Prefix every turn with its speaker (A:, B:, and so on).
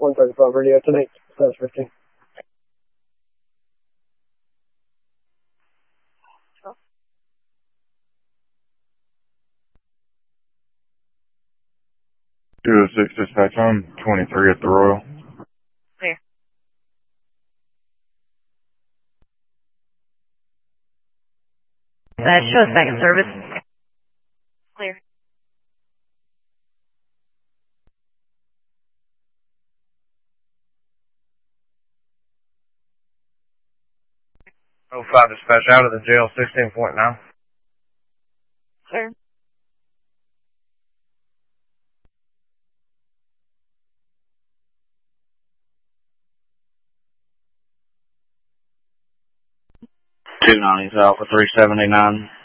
A: 135 radio tonight, status 15.
B: Two 6 dispatch on 23 at the Royal.
C: Clear. Show us back in service. Clear.
D: Oh, 05 dispatch out of the jail, 16.9.
C: Clear.
D: Two 90s out for 379.